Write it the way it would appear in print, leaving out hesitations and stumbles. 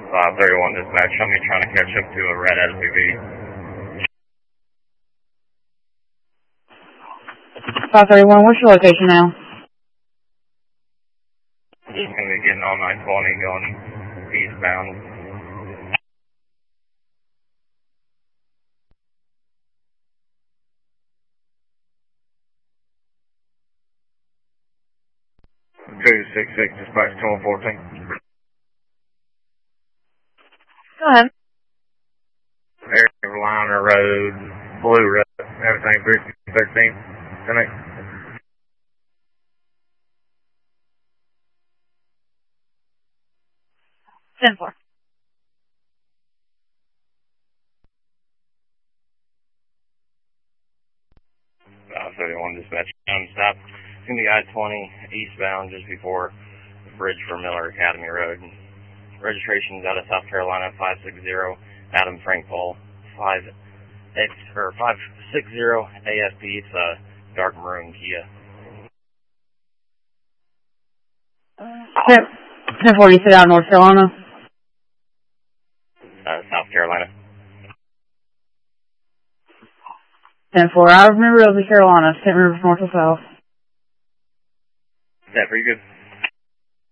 531 dispatch. I'm trying to catch up to a red SUV. 531, what's your location now? Just going to be getting on 920 going eastbound. (266) dispatch 1214. Go ahead. Carolina Road, Blue Road, everything 13. Connect. 10-4. 531 dispatch. Stop. It's going to be I-20 eastbound just before the bridge for Miller Academy Road. Registration's out of South Carolina, 560 Adam Frank Paul, 560 AFP. It's a dark maroon Kia. 10-4, you sit out in North Carolina? South Carolina. 10-4, I remember it was in Carolina. Can't remember if north or south. Is that pretty good?